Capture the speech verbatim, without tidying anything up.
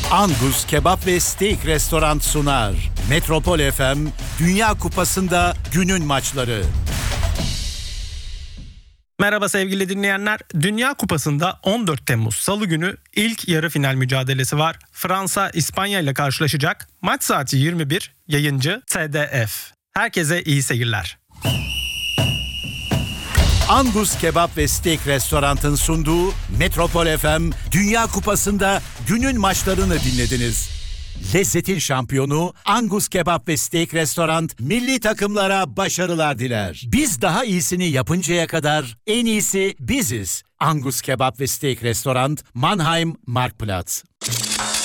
Angus Kebap ve Steak Restoran sunar. Metropol F M, Dünya Kupası'nda günün maçları. Merhaba sevgili dinleyenler. Dünya Kupası'nda on dört Temmuz Salı günü ilk yarı final mücadelesi var. Fransa İspanya ile karşılaşacak. Maç saati yirmi bir, yayıncı T D F. Herkese iyi seyirler. Angus Kebap ve Steak Restoran'ın sunduğu Metropol F M, Dünya Kupası'nda günün maçlarını dinlediniz. Lezzetin şampiyonu Angus Kebap ve Steak Restoran milli takımlara başarılar diler. Biz daha iyisini yapıncaya kadar en iyisi biziz. Angus Kebap ve Steak Restoran, Mannheim, Marktplatz.